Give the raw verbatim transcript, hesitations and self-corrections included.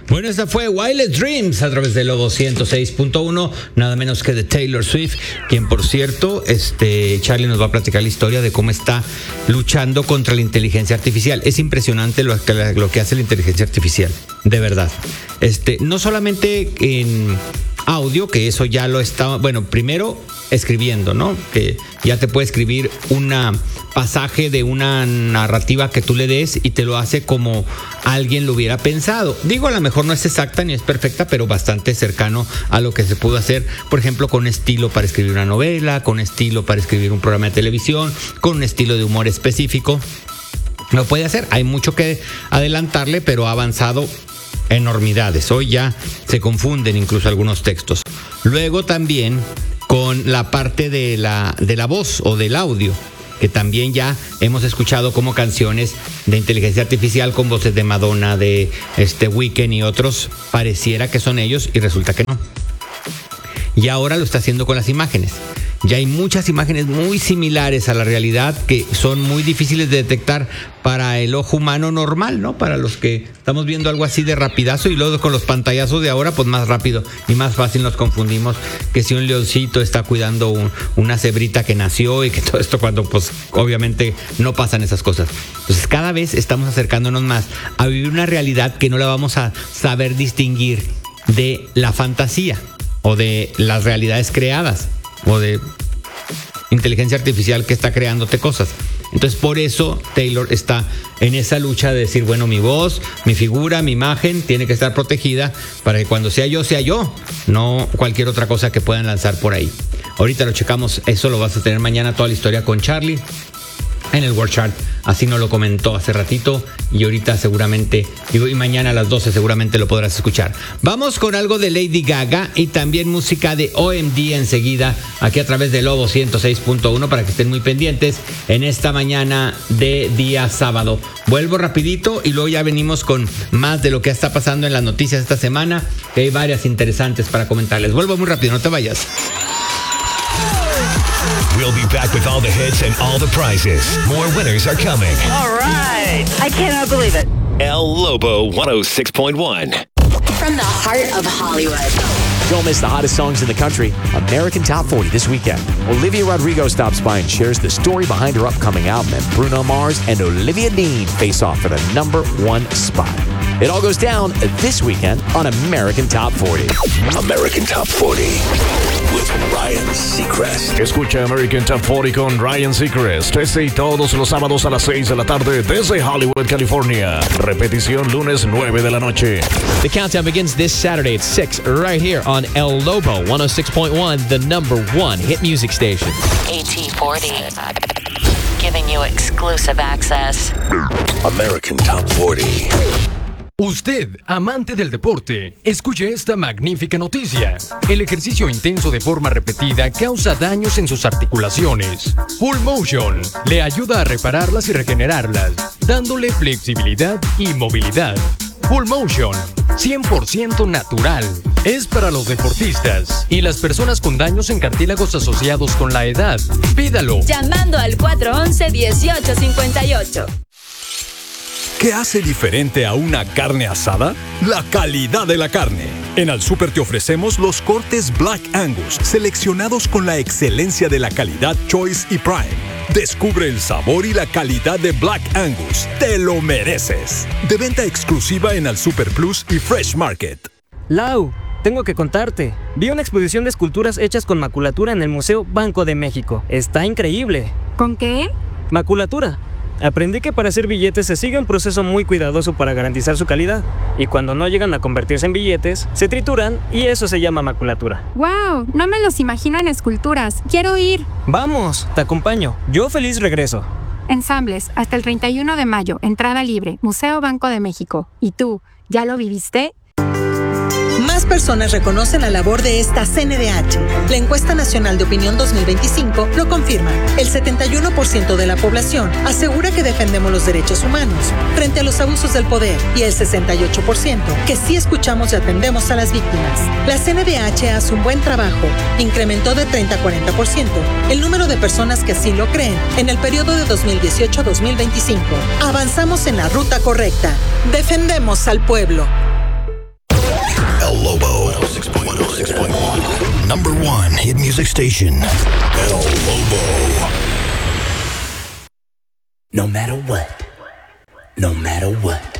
Bueno, esta fue Wildest Dreams a través de Lobo ciento seis punto uno, nada menos que de Taylor Swift, quien por cierto, este Charlie nos va a platicar la historia de cómo está luchando contra la inteligencia artificial. Es impresionante lo que, lo que hace la inteligencia artificial, de verdad. Este, no solamente en audio, que eso ya lo está, bueno, primero escribiendo, ¿no? Que ya te puede escribir un pasaje de una narrativa que tú le des y te lo hace como alguien lo hubiera pensado. Digo, a lo mejor no es exacta ni es perfecta, pero bastante cercano a lo que se pudo hacer, por ejemplo, con estilo para escribir una novela, con estilo para escribir un programa de televisión, con un estilo de humor específico. Lo puede hacer, hay mucho que adelantarle, pero ha avanzado enormidades. Hoy ya se confunden incluso algunos textos. Luego también con la parte de la, de la voz o del audio, que también ya hemos escuchado como canciones de inteligencia artificial con voces de Madonna, de este Weeknd y otros, pareciera que son ellos y resulta que no. Y ahora lo está haciendo con las imágenes. Ya hay muchas imágenes muy similares a la realidad que son muy difíciles de detectar para el ojo humano normal, ¿no? Para los que estamos viendo algo así de rapidazo, y luego con los pantallazos de ahora, pues más rápido y más fácil nos confundimos que si un leoncito está cuidando un, una cebrita que nació y que todo esto, cuando pues obviamente no pasan esas cosas. Entonces cada vez estamos acercándonos más a vivir una realidad que no la vamos a saber distinguir de la fantasía o de las realidades creadas, o de inteligencia artificial que está creándote cosas. Entonces por eso Taylor está en esa lucha de decir, bueno, mi voz, mi figura, mi imagen tiene que estar protegida para que cuando sea yo, sea yo, no cualquier otra cosa que puedan lanzar por ahí. Ahorita lo checamos, eso lo vas a tener mañana, toda la historia con Charlie en el Word Chart. Así nos lo comentó hace ratito y ahorita seguramente, digo, y mañana a las doce seguramente lo podrás escuchar. Vamos con algo de Lady Gaga y también música de O M D enseguida, aquí a través de Lobo ciento seis punto uno, para que estén muy pendientes en esta mañana de día sábado. Vuelvo rapidito y luego ya venimos con más de lo que está pasando en las noticias esta semana, que hay varias interesantes para comentarles. Vuelvo muy rápido, no te vayas. We'll be back with all the hits and all the prizes. More winners are coming. All right. I cannot believe it. El Lobo one oh six point one. From the heart of Hollywood. Don't miss the hottest songs in the country. American Top forty this weekend. Olivia Rodrigo stops by and shares the story behind her upcoming album, and Bruno Mars and Olivia Dean face off for the number one spot. It all goes down this weekend on American Top forty. American Top forty with Ryan Seacrest. Escucha American Top forty con Ryan Seacrest. Este y todos los sábados a las seis de la tarde desde Hollywood, California. Repetición lunes nueve de la noche. The countdown begins this Saturday at six right here on El Lobo one oh six point one, the number one hit music station. A T forty. Giving you exclusive access. American Top forty. Usted, amante del deporte, escuche esta magnífica noticia. El ejercicio intenso de forma repetida causa daños en sus articulaciones. Full Motion le ayuda a repararlas y regenerarlas, dándole flexibilidad y movilidad. Full Motion, cien por ciento natural. Es para los deportistas y las personas con daños en cartílagos asociados con la edad. Pídalo llamando al cuatro once, dieciocho cincuenta y ocho. ¿Qué hace diferente a una carne asada? La calidad de la carne. En Al Súper te ofrecemos los cortes Black Angus, seleccionados con la excelencia de la calidad Choice y Prime. Descubre el sabor y la calidad de Black Angus. ¡Te lo mereces! De venta exclusiva en Al Súper Plus y Fresh Market. Lau, tengo que contarte. Vi una exposición de esculturas hechas con maculatura en el Museo Banco de México. Está increíble. ¿Con qué? Maculatura. Aprendí que para hacer billetes se sigue un proceso muy cuidadoso para garantizar su calidad. Y cuando no llegan a convertirse en billetes, se trituran y eso se llama maculatura. ¡Wow! No me los imagino en esculturas. ¡Quiero ir! ¡Vamos! Te acompaño. Yo feliz regreso. Ensambles, hasta el treinta y uno de mayo. Entrada libre. Museo Banco de México. ¿Y tú, ya lo viviste? Más personas reconocen la labor de esta C N D H. La Encuesta Nacional de Opinión dos mil veinticinco lo confirma. El setenta y uno por ciento de la población asegura que defendemos los derechos humanos frente a los abusos del poder y el sesenta y ocho por ciento que sí escuchamos y atendemos a las víctimas. La C N D H hace un buen trabajo. Incrementó de treinta a cuarenta por ciento el número de personas que así lo creen en el periodo de dos mil dieciocho a dos mil veinticinco. Avanzamos en la ruta correcta. Defendemos al pueblo. hit music station, El Lobo. No matter what, no matter what.